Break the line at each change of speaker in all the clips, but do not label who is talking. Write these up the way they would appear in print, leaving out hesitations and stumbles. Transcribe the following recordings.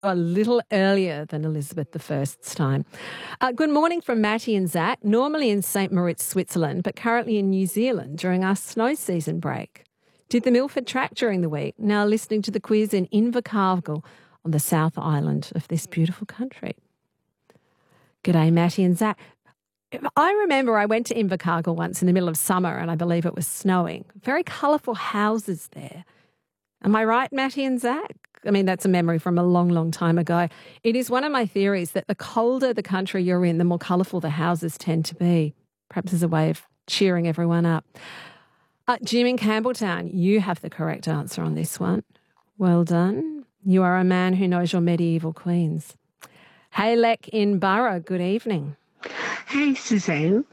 a little earlier than Elizabeth I's time. Good morning from Matty and Zach, normally in St Moritz, Switzerland, but currently in New Zealand during our snow season break. Did the Milford track during the week, now listening to the quiz in Invercargill on the South Island of this beautiful country. G'day, Matty and Zach. I remember I went to Invercargill once in the middle of summer and I believe it was snowing. Very colourful houses there. Am I right, Matty and Zach? I mean, that's a memory from a long, long time ago. It is one of my theories that the colder the country you're in, the more colourful the houses tend to be. Perhaps as a way of cheering everyone up. Jim in Campbelltown, you have the correct answer on this one. Well done. You are a man who knows your medieval queens. Hey, Lek in Borough, good evening.
Hey, Suzanne.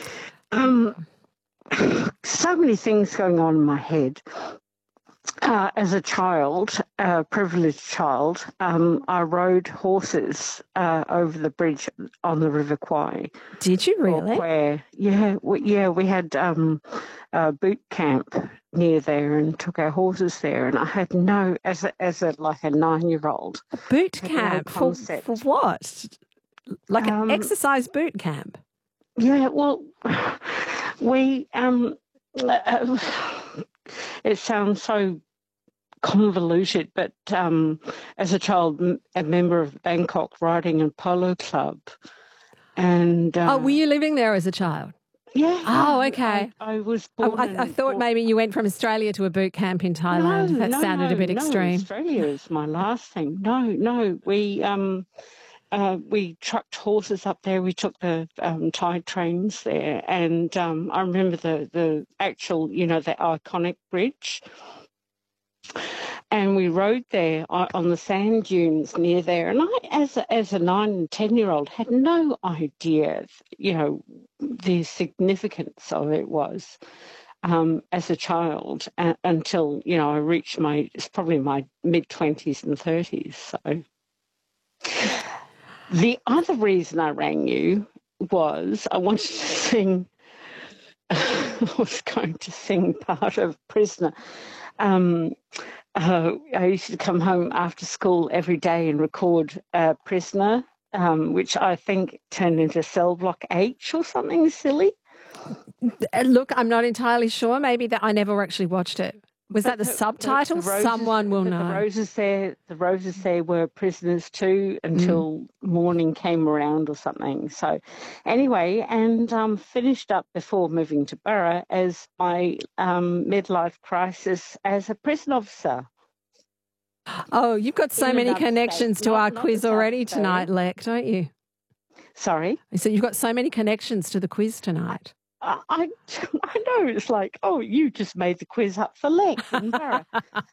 So many things going on in my head. As a child, a privileged child, I rode horses over the bridge on the River Kwai.
Did you really?
We had a boot camp near there and took our horses there. And I had as a 9-year-old.
A boot camp? For what? Like an exercise boot camp?
Yeah, well, we, it sounds so convoluted, but as a child, a member of Bangkok Riding and Polo Club. And
were you living there as a child?
Yeah.
Oh, okay.
I was born.
I thought maybe you went from Australia to a boot camp in Thailand. That sounded a bit extreme.
Australia is my last thing. No. We trucked horses up there. We took the Thai trains there, and I remember the actual, the iconic bridge. And we rode there on the sand dunes near there. And I, as a 9 and 10-year-old, had no idea, the significance of it was as a child until, I reached it's probably my mid-20s and 30s. So the other reason I rang you was I wanted to sing, I was going to sing part of Prisoner. I used to come home after school every day and record Prisoner, which I think turned into Cell Block H or something silly.
Look, I'm not entirely sure. Maybe that I never actually watched it. Was that the subtitle? Someone will know.
The roses there were prisoners too until morning came around or something. So anyway, and finished up before moving to Borough as my midlife crisis as a prison officer.
Oh, you've got so many connections to our quiz already tonight, Lek, don't you?
Sorry?
I said you've got so many connections to the quiz tonight.
I know, it's like, oh, you just made the quiz up for Lek in Borough.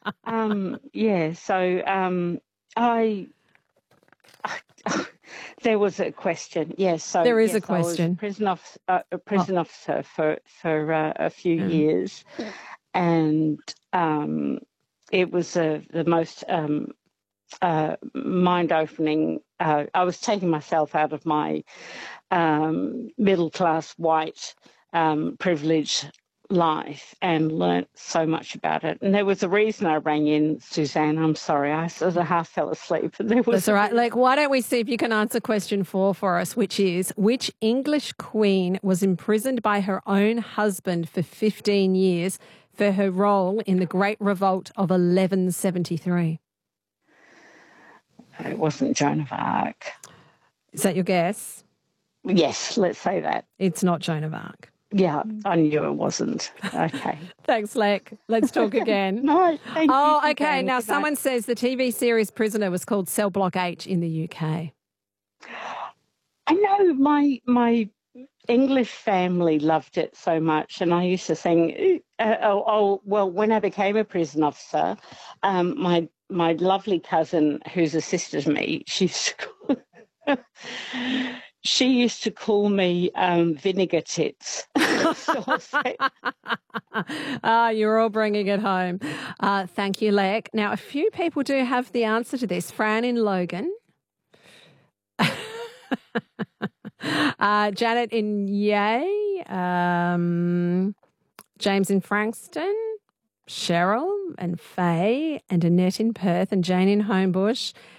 There was a question, yes. So
there is a question.
I was a prison officer for a few years, and it was the most mind-opening. I was taking myself out of my middle-class white privileged life and learnt so much about it. And there was a reason I rang in, Suzanne. I'm sorry, I sort of half fell asleep.
That's all right. Like, why don't we see if you can answer question 4 for us, which is, which English queen was imprisoned by her own husband for 15 years for her role in the Great Revolt of 1173?
It wasn't Joan of Arc.
Is that your guess?
Yes, let's say that.
It's not Joan of Arc.
Yeah, I knew it wasn't. Okay.
Thanks, Lek. Let's talk again.
No, thank you.
Oh, okay. Now, someone says the TV series Prisoner was called Cell Block H in the UK.
I know my English family loved it so much, and I used to sing, when I became a prison officer, my lovely cousin, who's a sister to me, she used to call me Vinegar Tits.
You're all bringing it home. Thank you, Lek. Now, a few people do have the answer to this. Fran in Logan. Janet in Yea. James in Frankston. Cheryl and Faye and Annette in Perth and Jane in Homebush